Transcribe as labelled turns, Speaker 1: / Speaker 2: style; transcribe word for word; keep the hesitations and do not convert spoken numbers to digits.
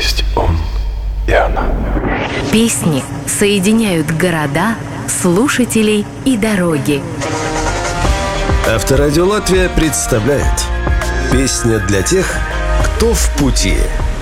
Speaker 1: есть он и она.
Speaker 2: Песни соединяют города, слушателей и дороги.
Speaker 3: Авторадио Латвия представляет «Песня для тех, кто в пути».